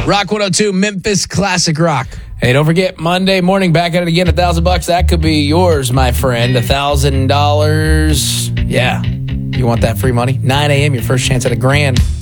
Rock 102, Memphis Classic Rock. Hey, don't forget, Monday morning, back at it again, $1,000. That could be yours, my friend. $1,000. Yeah. You want that free money? 9 a.m., your first chance at $1,000.